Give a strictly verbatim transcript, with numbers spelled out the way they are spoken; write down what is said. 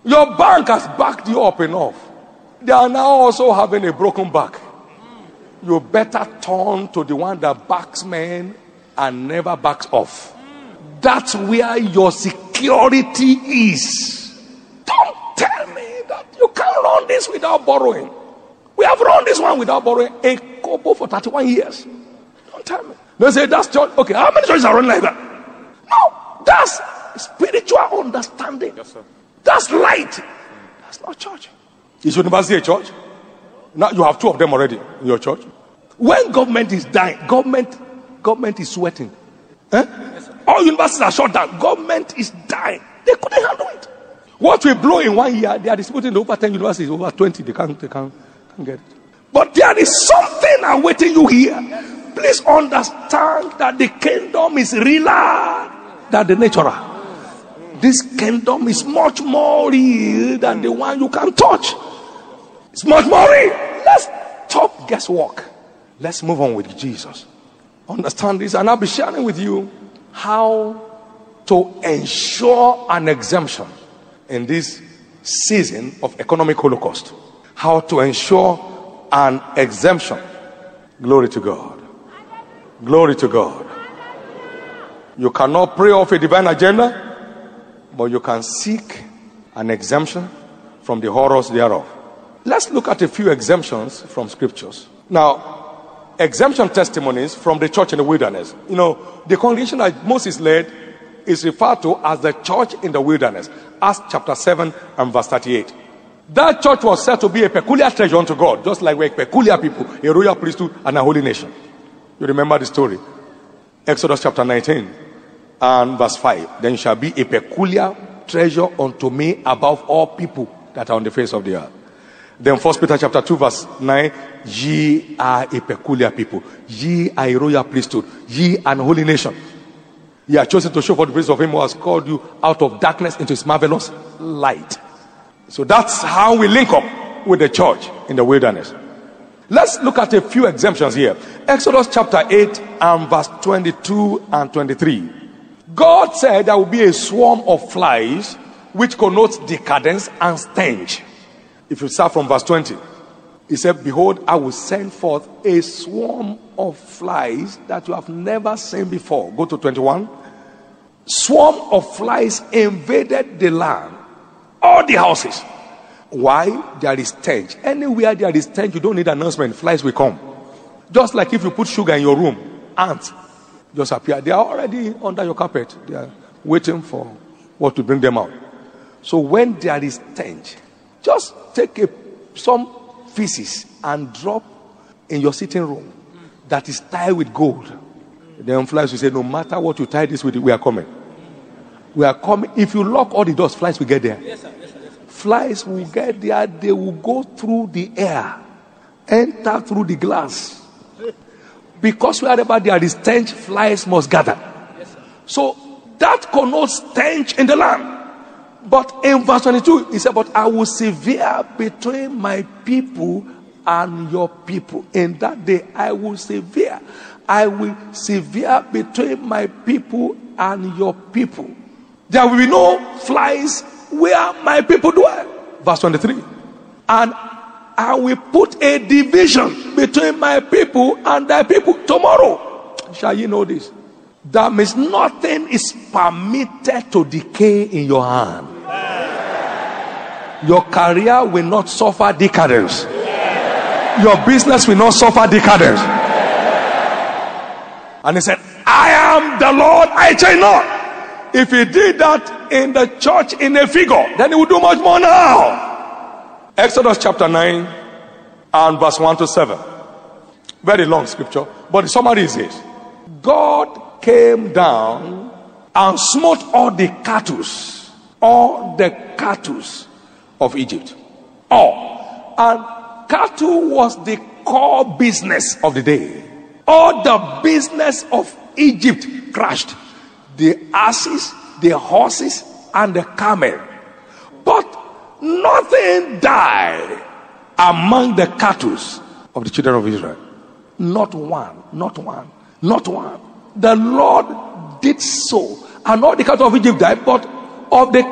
Your bank has backed you up enough. They are now also having a broken back. You better turn to the one that backs men and never backs off. That's where your security is. Don't tell me that you can't run this without borrowing. We have run this one without borrowing a couple for thirty-one years. Don't tell me. They say that's church. Okay, how many churches are running like that? No, that's spiritual understanding. Yes, sir. That's light. That's not church. Is university a church? Now you have two of them already in your church. When government is dying, government government is sweating. Eh? Yes, all universities are shut down. Government is dying. They couldn't handle it. What we blow in one year, they are distributing over ten universities, over twenty. They can't, they can't, can't get it. But there is something awaiting you here. Please understand that the kingdom is realer than the natural. This kingdom is much more real than the one you can touch. It's much more real. Let's stop guesswork. Let's move on with Jesus. Understand this, and I'll be sharing with you how to ensure an exemption in this season of economic holocaust. How to ensure an exemption. Glory to God. Glory to God. You cannot pray off a divine agenda, but you can seek an exemption from the horrors thereof. Let's look at a few exemptions from scriptures. Now, exemption testimonies from the church in the wilderness. You know, the congregation that Moses led is referred to as the church in the wilderness. Acts chapter seven and verse thirty-eight. That church was said to be a peculiar treasure unto God, just like we're peculiar people, a royal priesthood and a holy nation. You remember the story. Exodus chapter nineteen and verse five. Then you shall be a peculiar treasure unto me above all people that are on the face of the earth. Then First Peter chapter two verse nine. Ye are a peculiar people. Ye are a royal priesthood. Ye are a holy nation. Ye are chosen to show for the praise of him who has called you out of darkness into his marvelous light. So that's how we link up with the church in the wilderness. Let's look at a few exemptions here. Exodus chapter eight and verse twenty-two and twenty-three. God said there will be a swarm of flies which connotes decadence and stench. If you start from verse twenty, he said, behold, I will send forth a swarm of flies that you have never seen before. Go to twenty-one. Swarm of flies invaded the land, all the houses. Why? There is stench. Anywhere there is stench, you don't need announcement. Flies will come. Just like if you put sugar in your room, ants just appear. They are already under your carpet. They are waiting for what to bring them out. So when there is stench, just take a, some feces and drop in your sitting room that is tied with gold. Then flies will say, no matter what you tie this with, we are coming. We are coming. If you lock all the doors, flies will get there. Yes, sir. Yes, sir. Yes, sir. Flies will get there. They will go through the air, enter through the glass. Because wherever there is stench, flies must gather. Yes, sir. So that connotes stench in the land. But in verse twenty-two, he said, but I will sever between my people and your people. In that day, I will sever. I will sever between my people and your people. There will be no flies where my people dwell. Verse twenty-three. And I will put a division between my people and thy people. Tomorrow shall you know this. That means nothing is permitted to decay in your hand. Your career will not suffer decadence. Your business will not suffer decadence. And he said, I am the Lord, I change not. If he did that in the church in a figure, then he will do much more now. Exodus chapter nine and verse one to seven. Very long scripture, but the summary is this. God came down and smote all the cattle, all the cattle of Egypt. All. And cattle was the core business of the day. All the business of Egypt crashed. The asses, the horses, and the camel. But nothing died among the cattle of the children of Israel. Not one, not one, not one. The Lord did so. And all the cattle of Egypt died, but of the